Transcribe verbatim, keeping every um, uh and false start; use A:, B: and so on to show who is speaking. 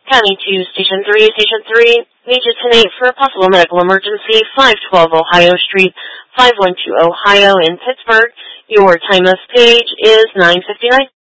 A: County two, Station three, Station three, need you tonight for a possible medical emergency, five twelve Ohio Street, five one two Ohio in Pittsburgh. Your time of stage is nine fifty-nine.